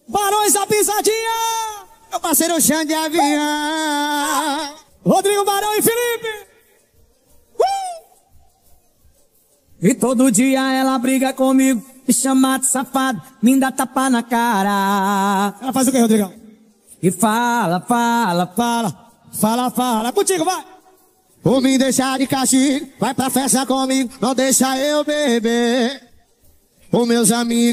Barões da Pisadinha. Meu parceiro Xande de Avião. Rodrigo Barão e Felipe. E todo dia ela briga comigo, me chama de safado, me dá tapa na cara. Ela faz o que, Rodrigão? E fala, fala, fala, fala, fala. Contigo, vai! Vou me deixar de castigo, vai pra festa comigo, não deixa eu beber. Os meus amigos